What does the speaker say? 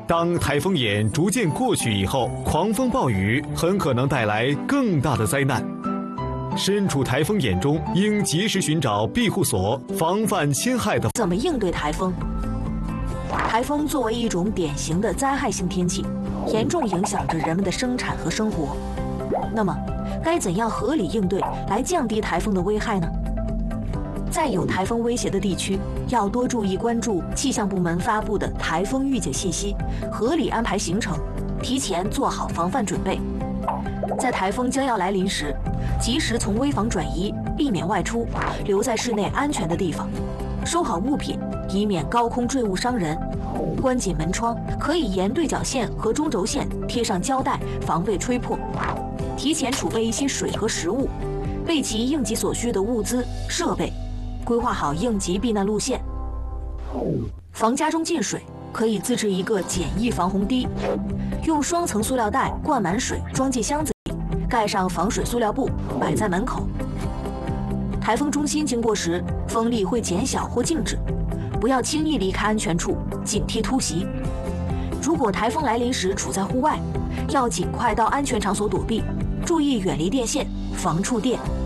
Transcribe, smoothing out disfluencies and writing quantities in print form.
当台风眼逐渐过去以后，狂风暴雨很可能带来更大的灾难。身处台风眼中，应及时寻找庇护所，防范侵害的。 怎么应对台风？台风作为一种典型的灾害性天气，严重影响着人们的生产和生活。那么，该怎样合理应对来降低台风的危害呢？在有台风威胁的地区，要多注意关注气象部门发布的台风预警信息，合理安排行程，提前做好防范准备。在台风将要来临时，及时从危房转移，避免外出，留在室内安全的地方，收好物品，以免高空坠物伤人。关紧门窗，可以沿对角线和中轴线贴上胶带，防备吹破。提前储备一些水和食物，备齐应急所需的物资设备。规划好应急避难路线。防家中进水，可以自制一个简易防洪堤，用双层塑料袋灌满水，装进箱子里，盖上防水塑料布，摆在门口。台风中心经过时，风力会减小或静止，不要轻易离开安全处，警惕突袭。如果台风来临时处在户外，要尽快到安全场所躲避，注意远离电线，防触电。